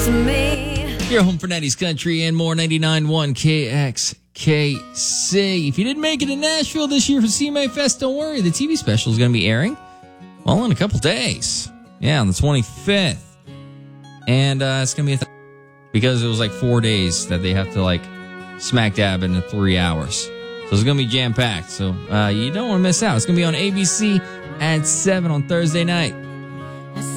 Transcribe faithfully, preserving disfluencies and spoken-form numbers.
to me. Your home for nineties country and more. ninety-nine point one K X K C. If you didn't make it to Nashville this year for C M A Fest, don't worry. The T V special is going to be airing, well, in a couple days. Yeah, on the twenty-fifth. And uh, it's going to be a th- because it was like four days that they have to like smack dab into three hours. So it's going to be jam-packed. So uh, you don't want to miss out. It's going to be on A B C at seven on Thursday night.